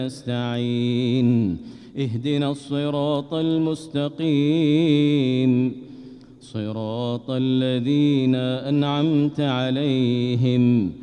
نستعين اهدنا الصراط المستقيم صراط الذين أنعمت عليهم